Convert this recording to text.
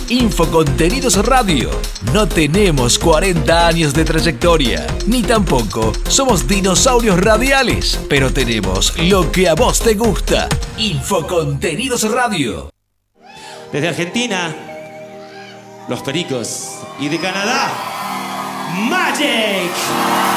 Infocontenidos Radio. No tenemos 40 años de trayectoria, ni tampoco somos dinosaurios radiales, pero tenemos lo que a vos te gusta. Infocontenidos Radio. Desde Argentina, Los Pericos. Y de Canadá, Magic.